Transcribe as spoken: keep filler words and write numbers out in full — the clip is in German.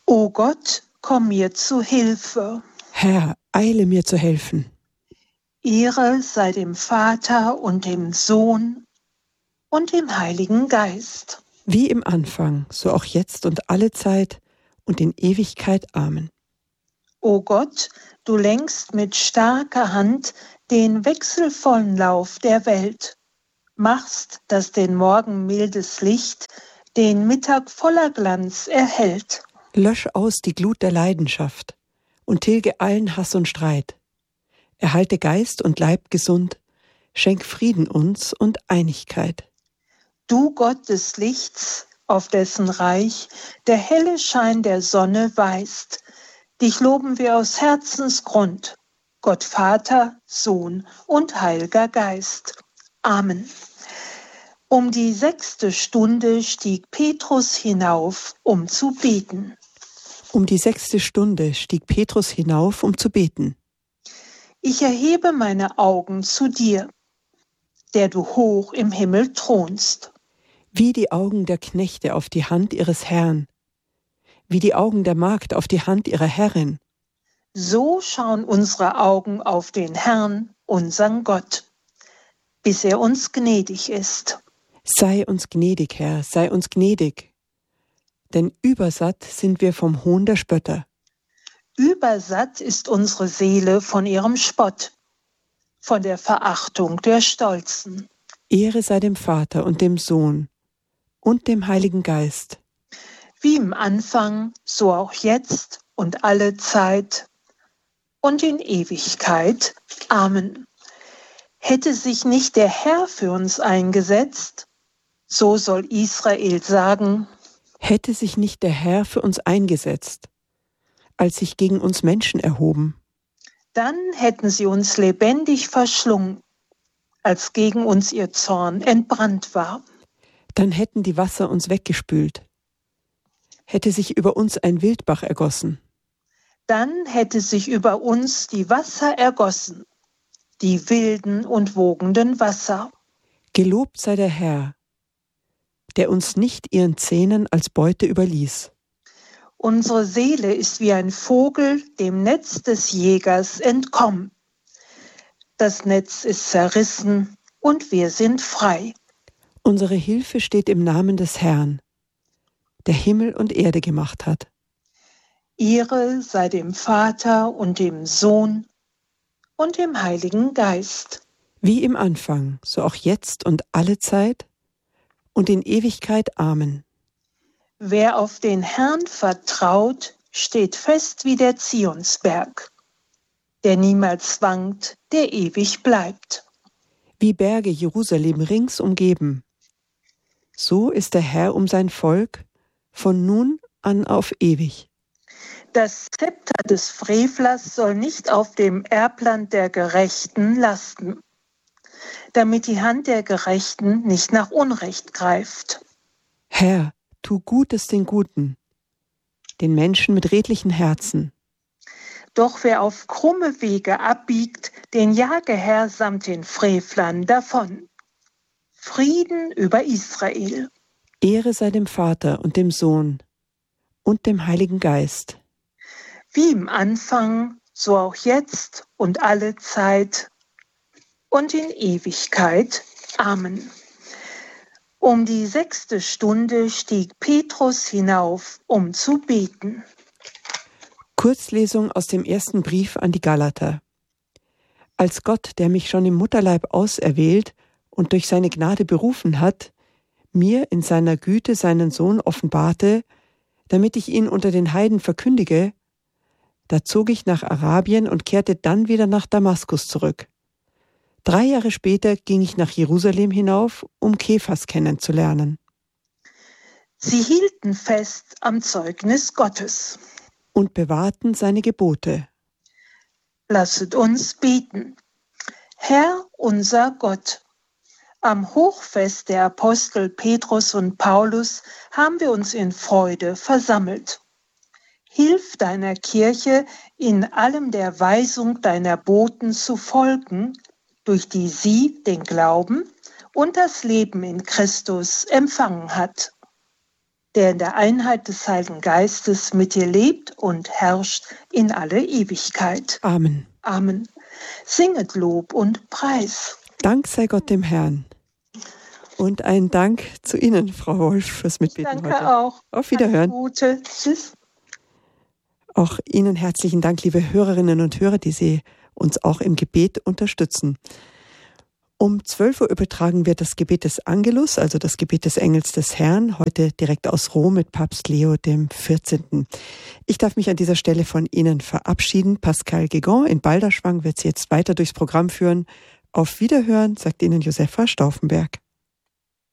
O Gott, komm mir zu Hilfe. Herr, eile mir zu helfen. Ehre sei dem Vater und dem Sohn und dem Heiligen Geist. Wie im Anfang, so auch jetzt und alle Zeit und in Ewigkeit. Amen. O Gott, du lenkst mit starker Hand den wechselvollen Lauf der Welt, machst, dass den Morgen mildes Licht den Mittag voller Glanz erhellt. Lösch aus die Glut der Leidenschaft und tilge allen Hass und Streit. Erhalte Geist und Leib gesund, schenk Frieden uns und Einigkeit. Du Gott des Lichts, auf dessen Reich der helle Schein der Sonne weist, dich loben wir aus Herzensgrund, Gott Vater, Sohn und Heiliger Geist. Amen. Um die sechste Stunde stieg Petrus hinauf, um zu beten. Um die sechste Stunde stieg Petrus hinauf, um zu beten. Ich erhebe meine Augen zu dir, der du hoch im Himmel thronst. Wie die Augen der Knechte auf die Hand ihres Herrn, wie die Augen der Magd auf die Hand ihrer Herrin. So schauen unsere Augen auf den Herrn, unseren Gott, bis er uns gnädig ist. Sei uns gnädig, Herr, sei uns gnädig, denn übersatt sind wir vom Hohn der Spötter. Übersatt ist unsere Seele von ihrem Spott, von der Verachtung der Stolzen. Ehre sei dem Vater und dem Sohn und dem Heiligen Geist. Wie im Anfang, so auch jetzt und alle Zeit und in Ewigkeit. Amen. Hätte sich nicht der Herr für uns eingesetzt, so soll Israel sagen, hätte sich nicht der Herr für uns eingesetzt, als sich gegen uns Menschen erhoben, dann hätten sie uns lebendig verschlungen, als gegen uns ihr Zorn entbrannt war. Dann hätten die Wasser uns weggespült, hätte sich über uns ein Wildbach ergossen. Dann hätte sich über uns die Wasser ergossen, die wilden und wogenden Wasser. Gelobt sei der Herr, der uns nicht ihren Zähnen als Beute überließ. Unsere Seele ist wie ein Vogel dem Netz des Jägers entkommen. Das Netz ist zerrissen und wir sind frei. Unsere Hilfe steht im Namen des Herrn, der Himmel und Erde gemacht hat. Ehre sei dem Vater und dem Sohn und dem Heiligen Geist. Wie im Anfang, so auch jetzt und alle Zeit und in Ewigkeit. Amen. Wer auf den Herrn vertraut, steht fest wie der Zionsberg, der niemals wankt, der ewig bleibt. Wie Berge Jerusalem rings umgeben, so ist der Herr um sein Volk von nun an auf ewig. Das Zepter des Frevlers soll nicht auf dem Erbland der Gerechten lasten, damit die Hand der Gerechten nicht nach Unrecht greift. Herr, tu Gutes den Guten, den Menschen mit redlichen Herzen. Doch wer auf krumme Wege abbiegt, den jage Herr samt den Frevlern davon. Frieden über Israel. Ehre sei dem Vater und dem Sohn und dem Heiligen Geist. Wie im Anfang, so auch jetzt und alle Zeit und in Ewigkeit. Amen. Um die sechste Stunde stieg Petrus hinauf, um zu beten. Kurzlesung aus dem ersten Brief an die Galater. Als Gott, der mich schon im Mutterleib auserwählt und durch seine Gnade berufen hat, mir in seiner Güte seinen Sohn offenbarte, damit ich ihn unter den Heiden verkündige, da zog ich nach Arabien und kehrte dann wieder nach Damaskus zurück. Drei Jahre später ging ich nach Jerusalem hinauf, um Kephas kennenzulernen. Sie hielten fest am Zeugnis Gottes und bewahrten seine Gebote. Lasset uns beten. Herr unser Gott, am Hochfest der Apostel Petrus und Paulus haben wir uns in Freude versammelt. Hilf deiner Kirche, in allem der Weisung deiner Boten zu folgen, durch die sie den Glauben und das Leben in Christus empfangen hat. der in der Einheit des Heiligen Geistes mit dir lebt und herrscht in alle Ewigkeit. Amen. Amen. Singet Lob und Preis. Dank sei Gott dem Herrn. Und ein Dank zu Ihnen, Frau Wolf, fürs Mitbeten Danke heute. auch. Auf Wiederhören. Alles Gute. Tschüss. Auch Ihnen herzlichen Dank, liebe Hörerinnen und Hörer, die Sie uns auch im Gebet unterstützen. Um zwölf Uhr übertragen wir das Gebet des Angelus, also das Gebet des Engels des Herrn, heute direkt aus Rom mit Papst Leo dem vierzehnten. Ich darf mich an dieser Stelle von Ihnen verabschieden. Pascal Guégan in Balderschwang wird Sie jetzt weiter durchs Programm führen. Auf Wiederhören, sagt Ihnen Josefa Stauffenberg.